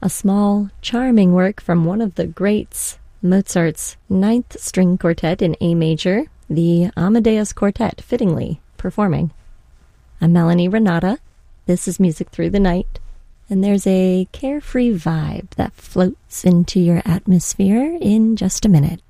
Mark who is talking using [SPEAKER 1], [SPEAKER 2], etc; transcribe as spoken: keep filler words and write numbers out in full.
[SPEAKER 1] a small, charming work from one of the greats, Mozart's Ninth String Quartet in A major, the Amadeus Quartet, fittingly performing. I'm Melanie Renata. This is Music Through the Night, and there's a carefree vibe that floats into your atmosphere in just a minute.